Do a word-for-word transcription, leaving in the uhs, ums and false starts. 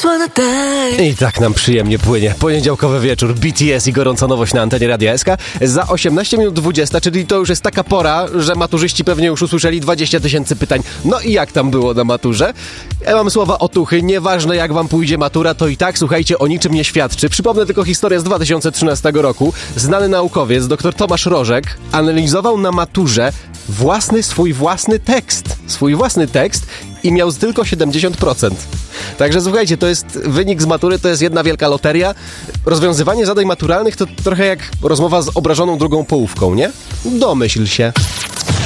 I tak nam przyjemnie płynie. Poniedziałkowy wieczór, B T S i gorąca nowość na antenie Radia S K. Za osiemnaście minut dwudziesta, czyli to już jest taka pora, że maturzyści pewnie już usłyszeli dwadzieścia tysięcy pytań. No i jak tam było na maturze? Ja mam słowa otuchy. Nieważne jak wam pójdzie matura, to i tak, słuchajcie, o niczym nie świadczy. Przypomnę tylko historię z dwa tysiące trzynastego roku. Znany naukowiec, dr Tomasz Rożek, analizował na maturze własny, swój własny tekst. Swój własny tekst i miał tylko siedemdziesiąt procent. Także słuchajcie, to jest wynik z matury, to jest jedna wielka loteria. Rozwiązywanie zadań maturalnych to trochę jak rozmowa z obrażoną drugą połówką, nie? Domyśl się.